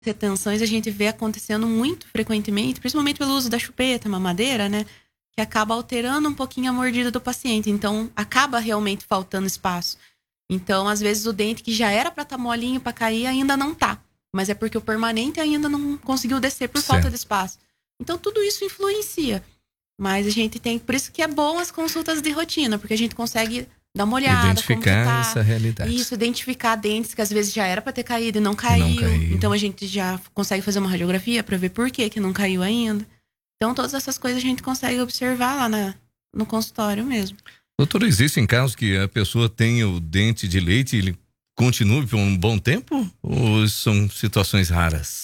retenções a gente vê acontecendo muito frequentemente, principalmente pelo uso da chupeta, mamadeira, né? Que acaba alterando um pouquinho a mordida do paciente. Então, acaba realmente faltando espaço. Então, às vezes, o dente que já era para estar molinho, para cair, ainda não tá. Mas é porque o permanente ainda não conseguiu descer por falta de espaço. Então, tudo isso influencia. Mas a gente tem... Por isso que é bom as consultas de rotina, porque a gente consegue dar uma olhada, identificar essa realidade. Isso, identificar dentes que às vezes já era para ter caído e não caiu. Então, a gente já consegue fazer uma radiografia para ver por que não caiu ainda. Então, todas essas coisas a gente consegue observar lá no consultório mesmo. Doutor, existem casos que a pessoa tenha o dente de leite e ele continue por um bom tempo? Ou são situações raras?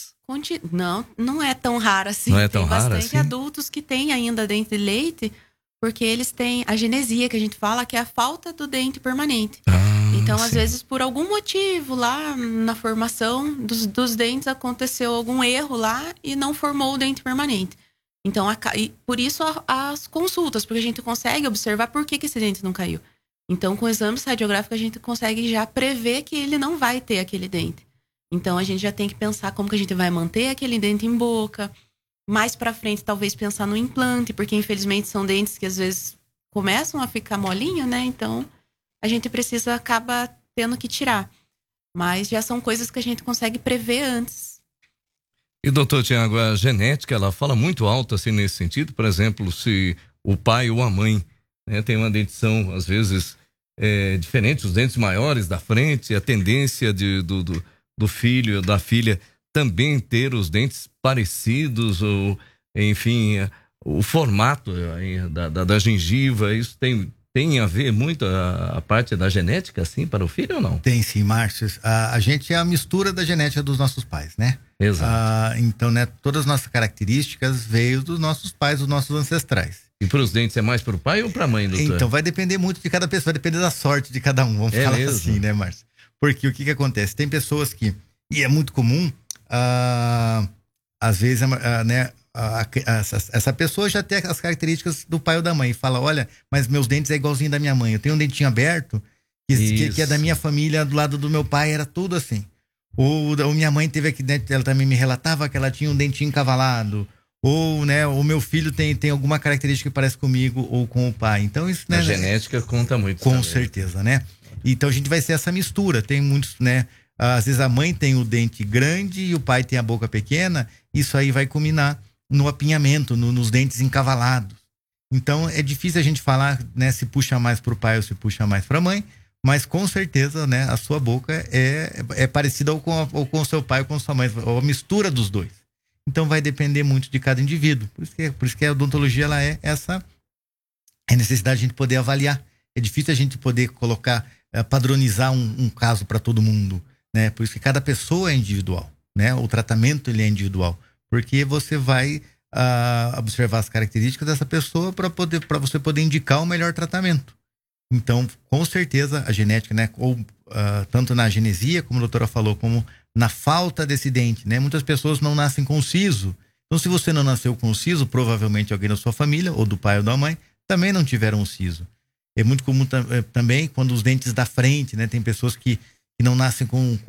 Não é tão raro assim. Não é tão raro assim? Tem bastante adultos que têm ainda dente de leite, porque eles têm a genesia, que a gente fala, que é a falta do dente permanente. Então, às vezes, por algum motivo lá na formação dos dentes, aconteceu algum erro lá e não formou o dente permanente. Então, por isso as consultas, porque a gente consegue observar por que esse dente não caiu. Então, com exames radiográficos, a gente consegue já prever que ele não vai ter aquele dente. Então, a gente já tem que pensar como que a gente vai manter aquele dente em boca. Mais pra frente, talvez pensar no implante, porque infelizmente são dentes que às vezes começam a ficar molinho, né? Então, a gente acaba tendo que tirar. Mas já são coisas que a gente consegue prever antes. E doutor Tiago, a genética, ela fala muito alto assim nesse sentido. Por exemplo, se o pai ou a mãe, né, tem uma dentição, às vezes, diferente, os dentes maiores da frente, a tendência do filho, da filha, também ter os dentes parecidos, ou, enfim, o formato da gengiva, isso tem a ver muito a parte da genética, assim, para o filho ou não? Tem sim, Márcio. A gente é a mistura da genética dos nossos pais, né? Exato. Então, né, todas as nossas características veio dos nossos pais, dos nossos ancestrais. E para os dentes é mais para o pai ou para a mãe, doutor? Então, vai depender muito de cada pessoa, vai depender da sorte de cada um, vamos falar mesmo assim, né, Márcio? Porque o que acontece? Tem pessoas que, e é muito comum, às vezes, né, essa pessoa já tem as características do pai ou da mãe. Fala, olha, mas meus dentes é igualzinho da minha mãe. Eu tenho um dentinho aberto, que é da minha família, do lado do meu pai, era tudo assim. Ou minha mãe teve aqui dentro, ela também me relatava que ela tinha um dentinho encavalado. Ou, né, o meu filho tem alguma característica que parece comigo ou com o pai. Então, isso, né, a genética conta muito. Com certeza, né? Então, a gente vai ser essa mistura. Tem muitos, né? Às vezes a mãe tem o dente grande e o pai tem a boca pequena. Isso aí vai culminar no apinhamento, nos dentes encavalados. Então, é difícil a gente falar, né, se puxa mais pro pai ou se puxa mais pra mãe. Mas com certeza, né, a sua boca é parecida ou com o seu pai ou com a sua mãe, ou a mistura dos dois. Então vai depender muito de cada indivíduo. Por isso que a odontologia, ela é essa necessidade de a gente poder avaliar. É difícil a gente poder colocar, padronizar um caso para todo mundo, né? Por isso que cada pessoa é individual, né? O tratamento, ele é individual. Porque você vai observar as características dessa pessoa para você poder indicar o melhor tratamento. Então, com certeza, a genética, né? Ou tanto na genesia, como a doutora falou, como na falta desse dente, né? Muitas pessoas não nascem com siso. Então, se você não nasceu com siso, provavelmente alguém da sua família, ou do pai ou da mãe, também não tiveram um siso. É muito comum também quando os dentes da frente, né? Tem pessoas que não nascem com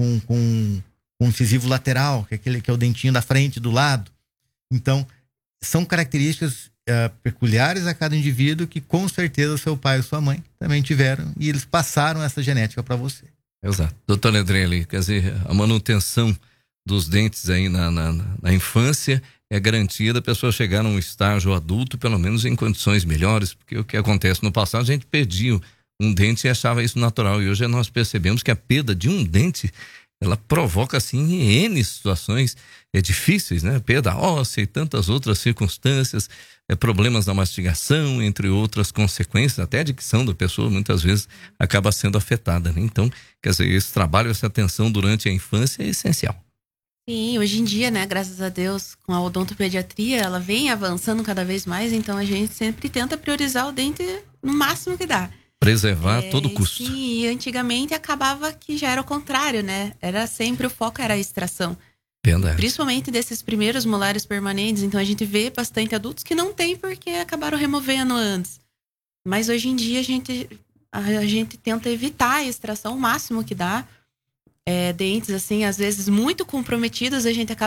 incisivo lateral, que é o dentinho da frente, do lado. Então, são características peculiares a cada indivíduo que com certeza seu pai ou sua mãe também tiveram e eles passaram essa genética para você. Exato. Doutor Andrelli, quer dizer, a manutenção dos dentes aí na infância é garantia da pessoa chegar num estágio adulto, pelo menos em condições melhores, porque o que acontece no passado, a gente perdia um dente e achava isso natural, e hoje nós percebemos que a perda de um dente, ela provoca, assim, N situações difíceis, né? Perda óssea e tantas outras circunstâncias, problemas na mastigação, entre outras consequências, até a dicção da pessoa muitas vezes acaba sendo afetada, né? Então, quer dizer, esse trabalho, essa atenção durante a infância é essencial. Sim, hoje em dia, né, graças a Deus, com a odontopediatria, ela vem avançando cada vez mais, então a gente sempre tenta priorizar o dente no máximo que dá. Preservar a todo custo. Sim, e antigamente acabava que já era o contrário, né? Era sempre o foco era a extração. Verdade. Principalmente desses primeiros molares permanentes, então a gente vê bastante adultos que não tem porque acabaram removendo antes. Mas hoje em dia a gente tenta evitar a extração o máximo que dá. dentes, assim, às vezes muito comprometidos, a gente acaba